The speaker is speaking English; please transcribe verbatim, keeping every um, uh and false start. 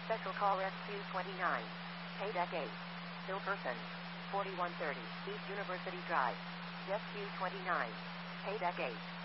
Special call S Q twenty-nine. Pay deck eight. Still person. forty-one thirty East University Drive. S Q twenty-nine. Pay deck eight.